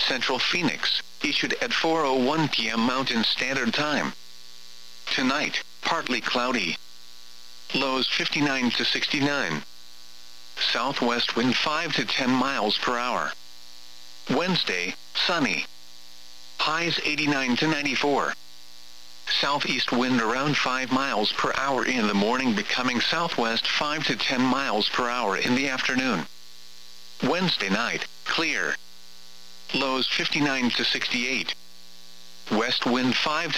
Central Phoenix, issued at 4:01 p.m. Mountain Standard Time. Tonight, partly cloudy. Lows 59 to 69. Southwest wind 5 to 10 miles per hour. Wednesday, sunny. Highs 89 to 94. Southeast wind around 5 miles per hour in the morning, becoming southwest 5 to 10 miles per hour in the afternoon. Wednesday night, clear. Lows 59 to 68. West wind 5 to